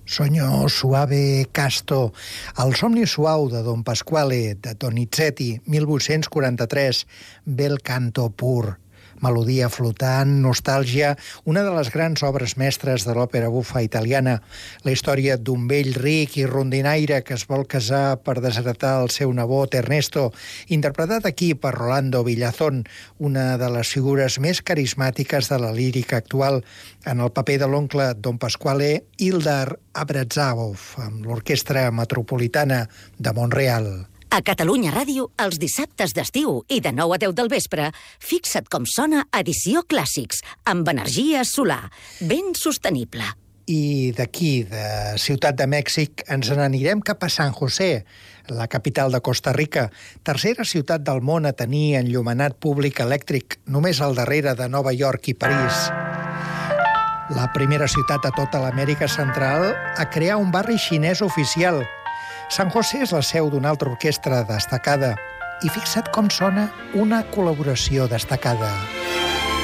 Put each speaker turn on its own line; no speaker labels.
Sogno suave casto, el somni suau de Don Pasquale, de Donizetti, 1843, bel canto pur, melodia flotant, nostàlgia, una de les grans obres mestres de l'òpera bufa italiana, la història d'un vell ric i rondinaire que es vol casar per desheretar el seu nebot Ernesto, interpretat aquí per Rolando Villazón, una de les figures més carismàtiques de la lírica actual, en el paper de l'oncle Don Pasquale, Ildar Abrazagov, amb l'Orquestra Metropolitana de Montreal.
A Catalunya Ràdio, els dissabtes d'estiu i de 9 a 10 del vespre, fixa't com sona Edició Clàssics, amb energia solar, ben sostenible.
I d'aquí, de Ciutat de Mèxic, ens n'anirem cap a San José, la capital de Costa Rica, tercera ciutat del món a tenir enllumenat públic elèctric, només al darrere de Nova York i París. La primera ciutat a tota l'Amèrica Central a crear un barri xinès oficial. San José és la seu d'una altra orquestra destacada. I fixa't com sona una col·laboració destacada.